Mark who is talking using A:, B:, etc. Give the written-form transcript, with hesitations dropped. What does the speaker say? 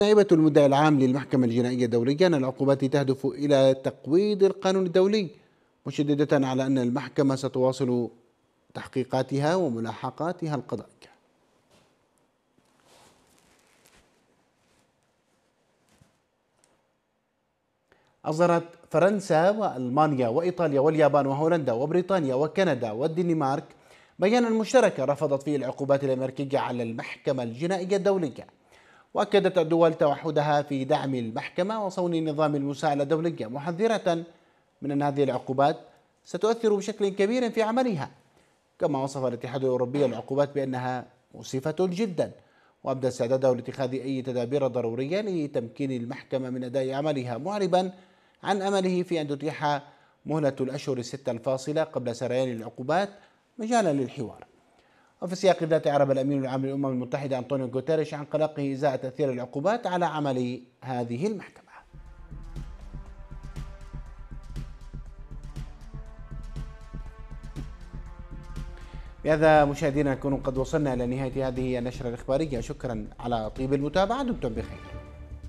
A: نائبة المدعي العام للمحكمة الجنائية الدولية أن العقوبات تهدف إلى تقويض القانون الدولي، مشددة على أن المحكمة ستواصل تحقيقاتها وملاحقاتها القضائية. أصدرت فرنسا وألمانيا وإيطاليا واليابان وهولندا وبريطانيا وكندا والدنمارك بيانا مشتركا رفضت فيه العقوبات الأمريكية على المحكمة الجنائية الدولية. وأكدت الدول توحدها في دعم المحكمة وصون نظام المساءلة الدولية، محذرة من أن هذه العقوبات ستؤثر بشكل كبير في عملها. كما وصف الاتحاد الأوروبي العقوبات بأنها مؤسفة جدا، وأبدى استعداده لاتخاذ أي تدابير ضرورية لتمكين المحكمة من أداء عملها، معربا عن أمله في أن تتيح مهلة الأشهر الستة الفاصلة قبل سريان العقوبات مجالا للحوار. وفي سياق ذات أعرب الأمين العام للأمم المتحدة أنطونيو غوتيريش عن قلقه إزاء تأثير العقوبات على عمل هذه المحكمة. بهذا مشاهدينا نكون قد وصلنا إلى نهاية هذه النشرة الإخبارية. شكرا على طيب المتابعة، دمتم بخير.